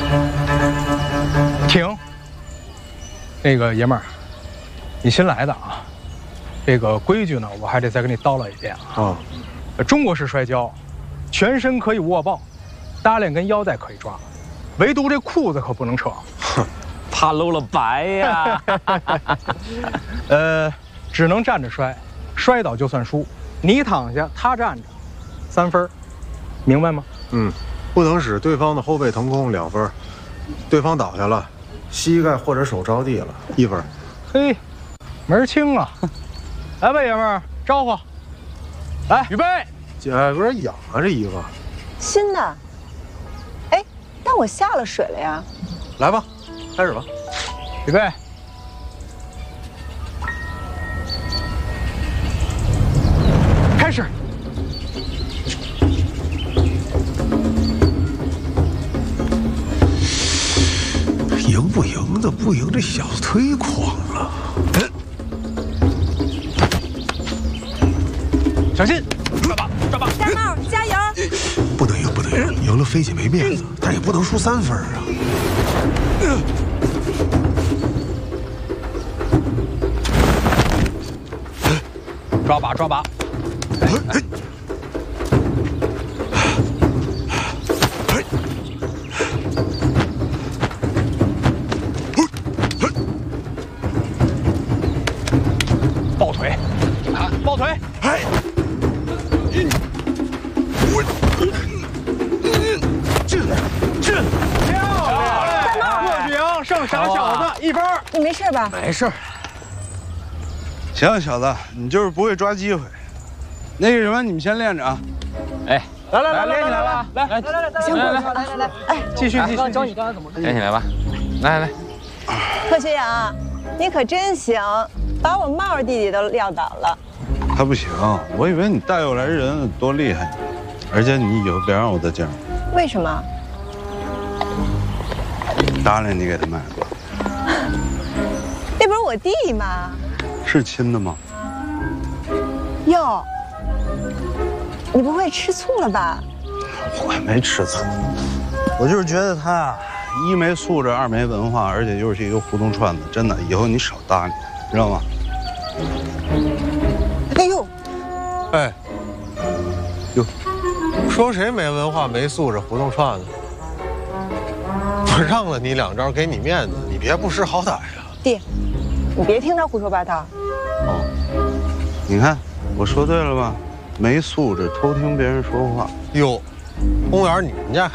停！那个爷们儿，你新来的啊，这个规矩呢，我还得再给你叨唠一遍啊。中国式摔跤，全身可以握抱，搭链跟腰带可以抓，唯独这裤子可不能扯。 哼，怕露了白呀。 只能站着摔，摔倒就算输。你躺下，他站着，3分，明白吗？ 嗯，不能使对方的后背腾空2分，对方倒下了，膝盖或者手着地了1分。 嘿，门儿清啊！来吧，爷们儿，招呼。来，预备。 姐有点痒啊，这衣服。 新的。哎，但我下了水了呀。 来吧，开始吧。 预备。开始。 赢不赢的，不赢这小子忒狂了。 小心，抓把，抓把！ 大帽，加油！ 不能赢，不能赢，赢了菲姐没面子，但也不能输3分啊。 抓把，抓把！抱腿，啊，抱腿！漂亮！过去赢，剩傻小子1分。 你没事吧？ 没事。 行，小子，你就是不会抓机会。那个什么，你们先练着啊。 哎， 来，练起来吧！来， 先过去，来，哎， 继续。 教你刚才怎么练起来吧。来。 贺学长，你可真行，把我帽弟弟都撂倒了。 他不行，我以为你带过来人多厉害，而且你以后别让我再见着。 为什么？ 搭理你给他买过。 那不是我弟吗？ 是亲的吗？ 哟，你不会吃醋了吧？ 我没吃醋，我就是觉得他啊，一没素质，二没文化，而且又是一个胡同串子。真的，以后你少搭理，知道吗？ 哎呦， 哎，哟，说谁没文化、没素质、胡同串子？我让了你2招，给你面子，你别不识好歹呀。 弟，你别听他胡说八道。 哦，你看我说对了吧？没素质，偷听别人说话。 哟，公园你们家